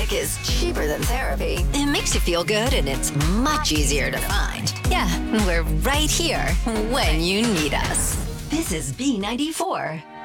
music is cheaper than therapy. It makes you feel good and it's much easier to find. Yeah, we're right here when you need us. This is B94.